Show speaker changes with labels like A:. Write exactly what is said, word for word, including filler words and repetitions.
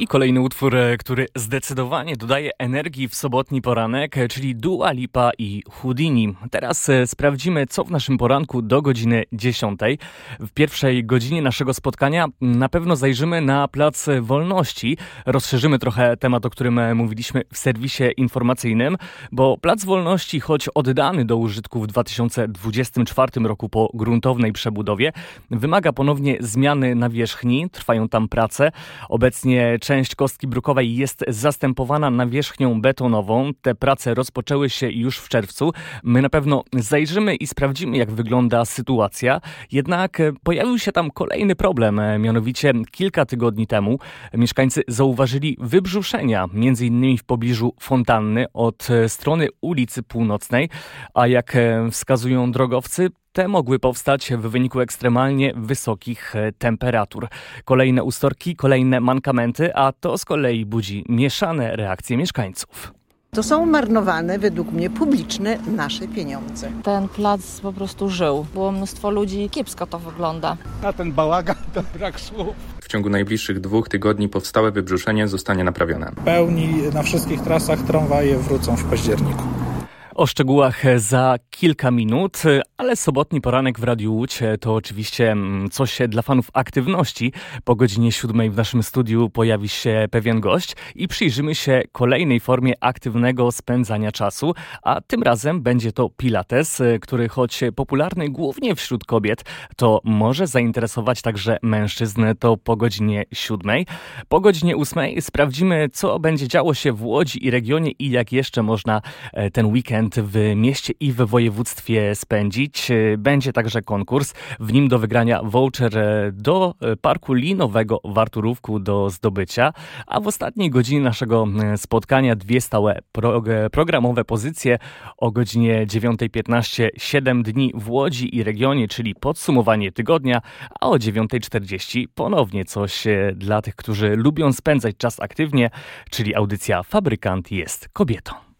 A: I kolejny utwór, który zdecydowanie dodaje energii w sobotni poranek, czyli Dua Lipa i Houdini. Teraz sprawdzimy, co w naszym poranku do godziny dziesiątej. W pierwszej godzinie naszego spotkania na pewno zajrzymy na Plac Wolności. Rozszerzymy trochę temat, o którym mówiliśmy w serwisie informacyjnym, bo Plac Wolności, choć oddany do użytku w dwa tysiące dwudziestym czwartym roku po gruntownej przebudowie, wymaga ponownie zmiany nawierzchni. Trwają tam prace. Obecnie część kostki brukowej jest zastępowana nawierzchnią betonową. Te prace rozpoczęły się już w czerwcu. My na pewno zajrzymy i sprawdzimy, jak wygląda sytuacja. Jednak pojawił się tam kolejny problem. Mianowicie kilka tygodni temu mieszkańcy zauważyli wybrzuszenia, między innymi w pobliżu fontanny od strony ulicy Północnej, a jak wskazują drogowcy, te mogły powstać w wyniku ekstremalnie wysokich temperatur. Kolejne ustorki, kolejne mankamenty, a to z kolei budzi mieszane reakcje mieszkańców.
B: To są marnowane, według mnie, publiczne nasze pieniądze.
C: Ten plac po prostu żył. Było mnóstwo ludzi, kiepsko to wygląda.
D: A ten bałagan to brak słów.
E: W ciągu najbliższych dwóch tygodni powstałe wybrzuszenie zostanie naprawione.
D: W pełni na wszystkich trasach tramwaje wrócą w październiku.
A: O szczegółach za kilka minut, ale sobotni poranek w Radiu Łódź to oczywiście coś dla fanów aktywności. Po godzinie siódmej w naszym studiu pojawi się pewien gość i przyjrzymy się kolejnej formie aktywnego spędzania czasu, a tym razem będzie to pilates, który choć popularny głównie wśród kobiet, to może zainteresować także mężczyzn. To po godzinie siódmej. Po godzinie ósmej sprawdzimy, co będzie działo się w Łodzi i regionie i jak jeszcze można ten weekend w mieście i w województwie spędzić. Będzie także konkurs. W nim do wygrania voucher do Parku Linowego w Arturówku do zdobycia. A w ostatniej godzinie naszego spotkania dwie stałe pro- programowe pozycje. O godzinie dziewiątej piętnaście siedem dni w Łodzi i regionie, czyli podsumowanie tygodnia, a o dziewiątej czterdzieści ponownie coś dla tych, którzy lubią spędzać czas aktywnie, czyli audycja Fabrykant jest kobietą.